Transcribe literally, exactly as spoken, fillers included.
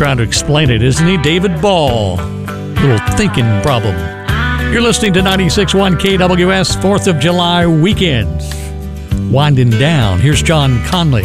trying to explain it, isn't he? David Ball. Little thinking problem. You're listening to ninety-six point one K W S fourth of July weekends. Winding down. Here's John Conley.